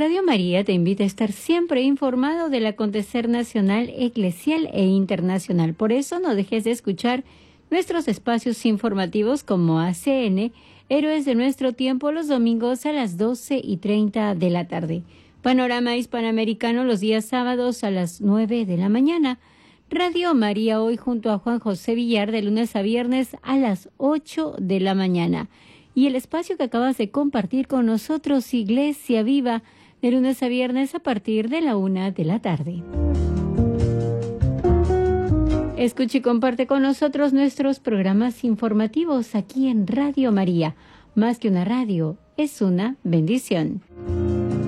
Radio María te invita a estar siempre informado del acontecer nacional, eclesial e internacional. Por eso no dejes de escuchar nuestros espacios informativos como ACN, Héroes de Nuestro Tiempo, los domingos a las 12:30 de la tarde. Panorama Hispanoamericano los días sábados a las 9 de la mañana. Radio María Hoy junto a Juan José Villar de lunes a viernes a las 8 de la mañana. Y el espacio que acabas de compartir con nosotros, Iglesia Viva, de lunes a viernes a partir de la 1 de la tarde. Escucha y comparte con nosotros nuestros programas informativos aquí en Radio María. Más que una radio, es una bendición.